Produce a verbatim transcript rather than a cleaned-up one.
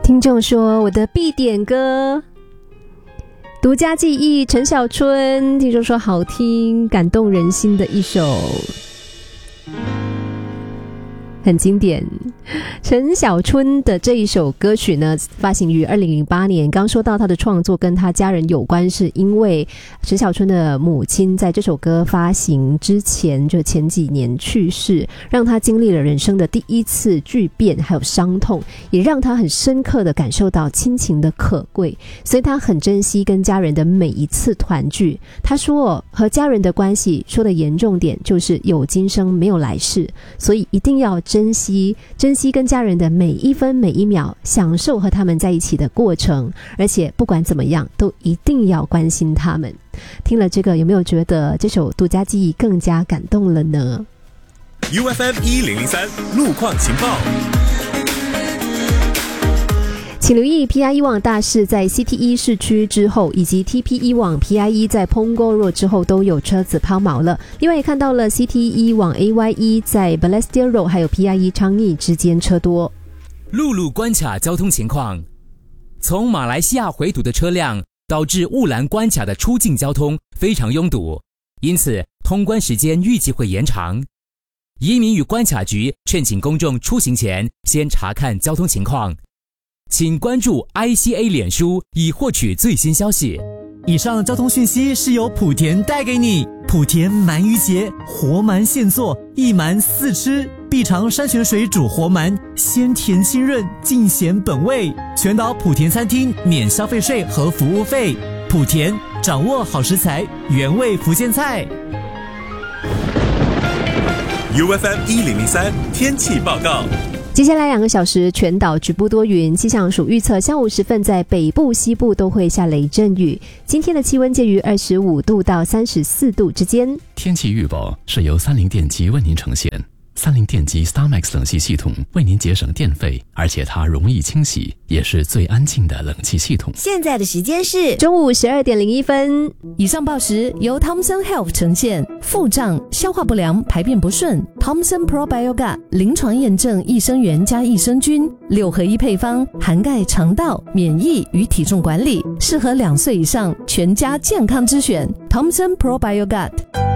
听众说我的必点歌，独家记忆，陈小春。听众说好听，感动人心的一首，很经典。陈小春的这一首歌曲呢，发行于二零零八年。刚说到他的创作跟他家人有关，是因为陈小春的母亲在这首歌发行之前，就前几年去世，让他经历了人生的第一次巨变还有伤痛，也让他很深刻的感受到亲情的可贵，所以他很珍惜跟家人的每一次团聚。他说和家人的关系说的严重点就是有今生没有来世，所以一定要珍惜珍惜跟家人的每一分每一秒，享受和他们在一起的过程，而且不管怎么样都一定要关心他们。听了这个，有没有觉得这首独家记忆更加感动了呢？ U F M 一零零三路况情报。 请留意 P I E 网大市在 C T E 市区之后，以及 T P E 网 P I E 在 Punggol Road 之后都有车子抛锚了。另外也看到了 C T E 网 A Y E 在 Balestier Road 还有 P I E 昌邑之间车多。 陆路关卡交通情况，从马来西亚回堵的车辆导致雾兰关卡的出境交通非常拥堵，因此通关时间预计会延长。移民与关卡局劝请公众出行前先查看交通情况。请关注 I C A 脸书以获取最新消息。 以上交通讯息是由莆田带给你。莆田鳗鱼节，活鳗现做，一鳗四吃，必尝山泉水煮活鳗，鲜甜清润，尽显本味。全岛莆田餐厅免消费税和服务费。莆田掌握好食材，原味福建菜。 U F M 一零零三天气报告。 接下来两个小时全岛局部多云，气象署预测下午时分在北部西部都会下雷阵雨。今天的气温介于二十五度到三十四度之间。 天气预报是由三菱电机为您呈现。三菱电机 StarMax 冷气系统为您节省电费，而且它容易清洗，也是最安静的冷气系统。 现在的时间是中午十二点零一分。 以上报时由 Thomson Health 呈现。腹胀、消化不良、排便不顺 Thomson Probiogat 临床验证益生元加益生菌六合一配方，涵盖肠道、免疫与体重管理，适合两岁以上全家健康之选 Thomson Probiogat。